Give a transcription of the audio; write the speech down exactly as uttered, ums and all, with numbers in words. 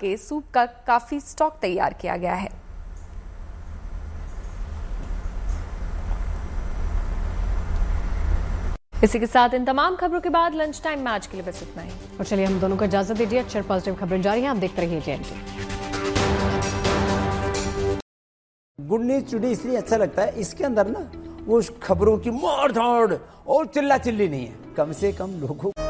के सूप का काफी स्टॉक तैयार किया गया है। इसी के साथ इन तमाम खबरों के बाद लंच टाइम में आज के लिए बस इतना ही। और चलिए हम दोनों को इजाजत दीजिए। अच्छे पॉजिटिव खबरें जारी हैं, आप देखते रहिए जेएनटी। गुड न्यूज टुडे इसलिए अच्छा लगता है, इसके अंदर ना वो खबरों की मार धाड़ और चिल्ला चिल्ली नहीं है, कम से कम लोगों